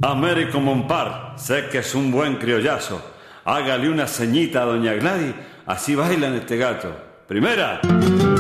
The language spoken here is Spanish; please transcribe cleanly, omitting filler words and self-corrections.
Américo Mompar, sé que es un buen criollazo. Hágale una ceñita a doña Gladys, así bailan este gato. Primera.